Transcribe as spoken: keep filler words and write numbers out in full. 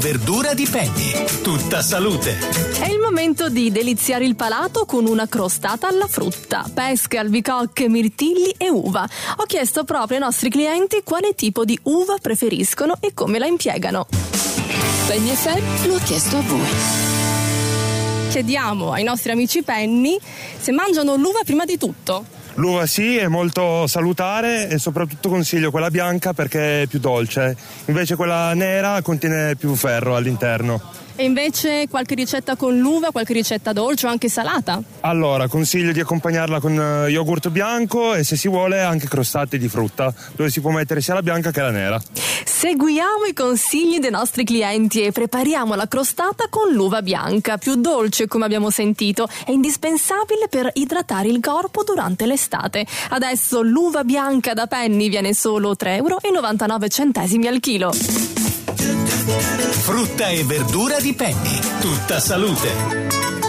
Verdura di Penny, tutta salute. È il momento di deliziare il palato con una crostata alla frutta, pesche, albicocche, mirtilli e uva. Ho chiesto proprio ai nostri clienti quale tipo di uva preferiscono e come la impiegano. Penny effe emme lo ha chiesto a voi. Chiediamo ai nostri amici Penny se mangiano l'uva prima di tutto. L'uva sì, è molto salutare e soprattutto consiglio quella bianca perché è più dolce, invece quella nera contiene più ferro all'interno. E invece qualche ricetta con l'uva, qualche ricetta dolce o anche salata? Allora, consiglio di accompagnarla con yogurt bianco e se si vuole anche crostate di frutta, dove si può mettere sia la bianca che la nera. Seguiamo i consigli dei nostri clienti e prepariamo la crostata con l'uva bianca, più dolce come abbiamo sentito, è indispensabile per idratare il corpo durante l'estate. Adesso l'uva bianca da Penny viene solo tre virgola novantanove euro al chilo. Frutta e verdura di Penny, tutta salute.